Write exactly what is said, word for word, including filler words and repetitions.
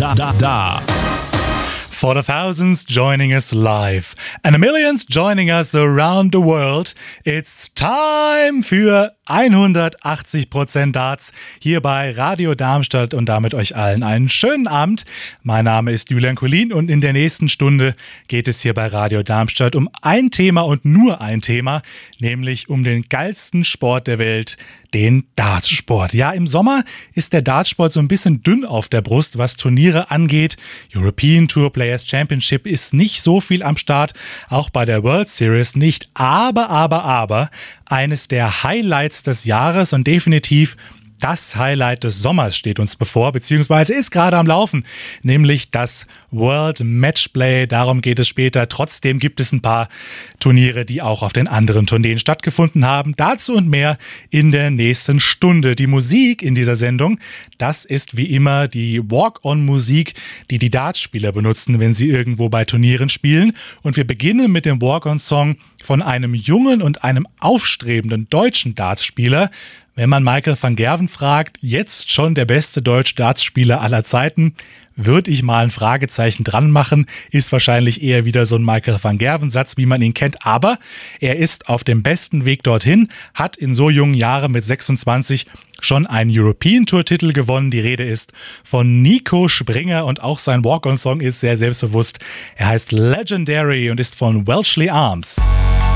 Da, da, da. For the thousands joining us live and the millions joining us around the world, it's time für hundertachtzig Prozent Darts hier bei Radio Darmstadt und damit euch allen einen schönen Abend. Mein Name ist Julian Collin und in der nächsten Stunde geht es hier bei Radio Darmstadt um ein Thema und nur ein Thema, nämlich um den geilsten Sport der Welt, den Dartsport. Ja, im Sommer ist der Dartsport so ein bisschen dünn auf der Brust, was Turniere angeht. European Tour Players Championship ist nicht so viel am Start, auch bei der World Series nicht. Aber, aber, aber, eines der Highlights des Jahres und definitiv das Highlight des Sommers steht uns bevor, beziehungsweise ist gerade am Laufen, nämlich das World Matchplay. Darum geht es später. Trotzdem gibt es ein paar Turniere, die auch auf den anderen Tourneen stattgefunden haben. Dazu und mehr in der nächsten Stunde. Die Musik in dieser Sendung, das ist wie immer die Walk-on-Musik, die die Dartspieler benutzen, wenn sie irgendwo bei Turnieren spielen. Und wir beginnen mit dem Walk-on-Song von einem jungen und einem aufstrebenden deutschen Dartspieler. Wenn man Michael van Gerwen fragt, jetzt schon der beste deutsche Dartspieler aller Zeiten, würde ich mal ein Fragezeichen dran machen. Ist wahrscheinlich eher wieder so ein Michael van Gerwen-Satz, wie man ihn kennt. Aber er ist auf dem besten Weg dorthin, hat in so jungen Jahren mit sechsundzwanzig schon einen European Tour-Titel gewonnen. Die Rede ist von Nico Springer und auch sein Walk-on-Song ist sehr selbstbewusst. Er heißt Legendary und ist von Welshly Arms.